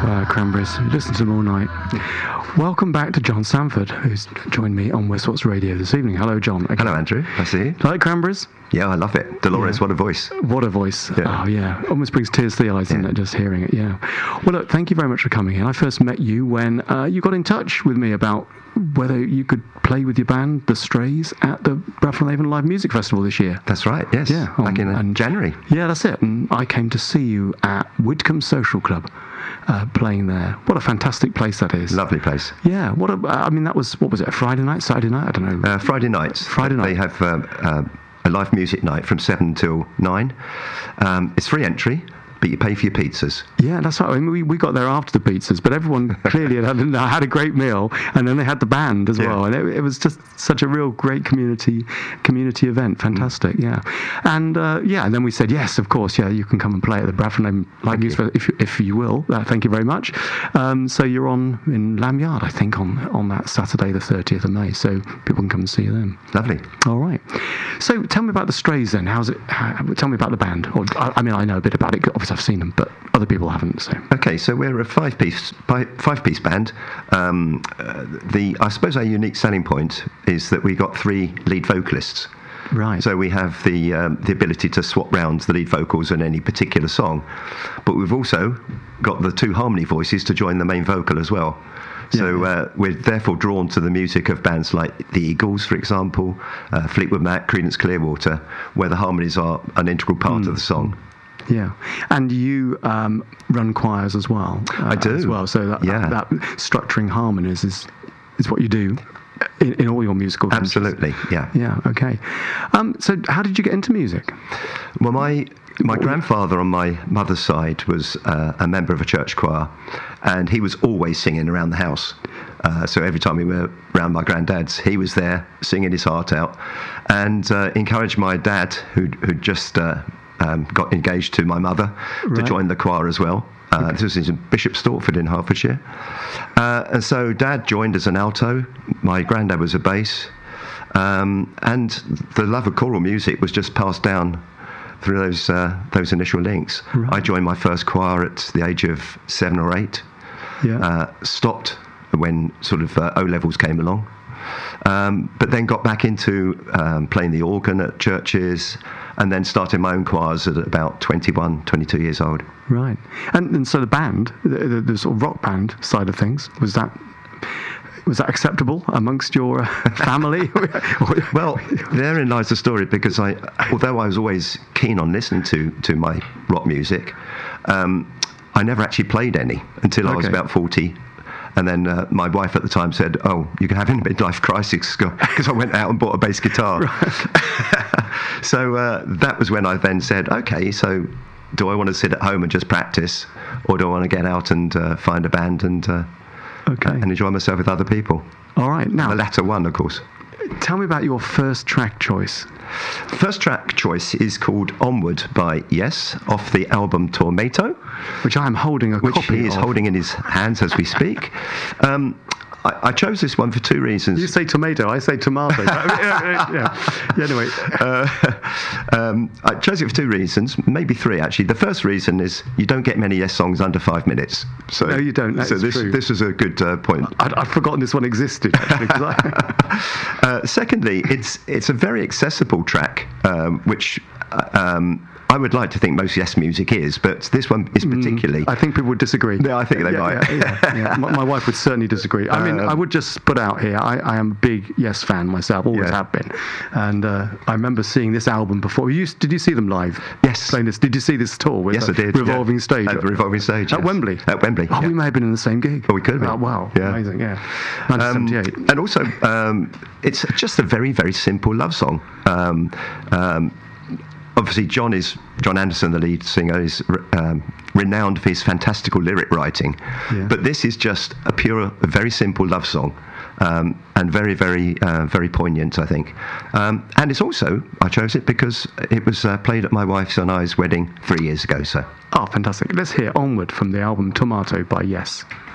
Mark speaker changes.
Speaker 1: Cranberries. Listen to them all night. Welcome back to John Sanford, who's joined me on Westwatch Radio this evening. Hello, John.
Speaker 2: Again. Hello, Andrew. I see you.
Speaker 1: Like Cranberries?
Speaker 2: Yeah, I love it. Dolores, what a voice.
Speaker 1: What a voice. Yeah. Oh, yeah. Almost brings tears to the eyes, doesn't it, just hearing it, yeah. Well, look, thank you very much for coming in. I first met you when you got in touch with me about whether you could play with your band, The Strays, at the Bradford on Avon Live Music Festival this year.
Speaker 2: That's right, yes.
Speaker 1: Yeah.
Speaker 2: Back in January.
Speaker 1: Yeah, that's it. And I came to see you at Widcombe Social Club. Playing there. What a fantastic place that is.
Speaker 2: Lovely place.
Speaker 1: Yeah. That was, what was it, a Friday night, Saturday night? I don't know.
Speaker 2: Friday nights.
Speaker 1: Friday night.
Speaker 2: They have a live music night from 7 till 9. It's free entry, but you pay for your pizzas.
Speaker 1: Yeah, that's right. I mean, we got there after the pizzas, but everyone clearly had a great meal, and then they had the band as well, and it was just such a real great community event. Fantastic, yeah. And and then we said, yes, of course, yeah, you can come and play at the Bradford Live Music Festival if you will. Thank you very much. So you're in Lamb Yard, I think, on that Saturday, the 30th of May, so people can come and see you then.
Speaker 2: Lovely.
Speaker 1: All right. So tell me about the Strays then. Tell me about the band. I know a bit about it. Obviously, I've seen them, but other people haven't. So
Speaker 2: okay, so we're a five-piece band. I suppose our unique selling point is that we got 3 lead vocalists.
Speaker 1: Right.
Speaker 2: So we have the ability to swap round the lead vocals in any particular song, but we've also got the 2 harmony voices to join the main vocal as well. So we're therefore drawn to the music of bands like the Eagles, for example, Fleetwood Mac, Creedence Clearwater, where the harmonies are an integral part of the song.
Speaker 1: Yeah, and you run choirs as well.
Speaker 2: I do
Speaker 1: as well. So that structuring harmonies is what you do in all your musical ventures.
Speaker 2: Absolutely, yeah.
Speaker 1: Yeah, okay. So how did you get into music?
Speaker 2: Well, my grandfather on my mother's side was a member of a church choir, and he was always singing around the house. So every time we were around my granddad's, he was there singing his heart out, and encouraged my dad, who'd just got engaged to my mother, to join the choir as well. This was in Bishop Stortford in Hertfordshire. And so Dad joined as an alto, my granddad was a bass, and the love of choral music was just passed down through those initial links. Right. I joined my first choir at the age of 7 or 8. Yeah. Stopped when sort of O-levels came along. But then got back into playing the organ at churches, and then started my own choirs at about 21, 22 years old.
Speaker 1: Right. And so the band, the sort of rock band side of things, was that acceptable amongst your family?
Speaker 2: Well, therein lies the story, because although I was always keen on listening to my rock music, I never actually played any until I was about 40. And then my wife at the time said, "Oh, you can have a midlife crisis," because I went out and bought a bass guitar. Right. So that was when I then said, "Okay, so do I want to sit at home and just practice, or do I want to get out and find a band and enjoy myself with other people?"
Speaker 1: All right. Now,
Speaker 2: the latter one, of course.
Speaker 1: Tell me about your first track choice.
Speaker 2: First track choice is called Onward by Yes, off the album Tormato,
Speaker 1: which I am holding
Speaker 2: which he is holding in his hands as we speak. I chose this one for 2 reasons.
Speaker 1: You say tomato, I say tomato. Anyway.
Speaker 2: I chose it for 2 reasons, maybe 3 actually. The first reason is you don't get many Yes songs under 5 minutes. So,
Speaker 1: no, you don't. That is true.
Speaker 2: This is a good point.
Speaker 1: I'd forgotten this one existed, actually.
Speaker 2: Secondly, it's a very accessible track, which I would like to think most Yes music is, but this one is particularly...
Speaker 1: I think people would disagree.
Speaker 2: Yeah, I think they might.
Speaker 1: Yeah. My wife would certainly disagree. I mean, I would just put out here, I am a big Yes fan myself, always have been. And I remember seeing this album before. Did you see them live?
Speaker 2: Yes.
Speaker 1: Playing this? Did you see this tour with
Speaker 2: I did.
Speaker 1: Revolving Stage?
Speaker 2: At the Revolving Stage,
Speaker 1: At Wembley?
Speaker 2: At Wembley,
Speaker 1: Oh, we may have been in the same gig.
Speaker 2: Oh, we could have been.
Speaker 1: Oh, wow.
Speaker 2: Yeah.
Speaker 1: Amazing, yeah. 1978.
Speaker 2: And also, it's just a very, very simple love song. Obviously, John Anderson, the lead singer, is renowned for his fantastical lyric writing. Yeah. But this is just a very simple love song, and very, very, very poignant, I think. And it's also, I chose it because it was played at my wife's and I's wedding 3 years ago. So.
Speaker 1: Oh, fantastic. Let's hear Onward from the album Tomato by Yes.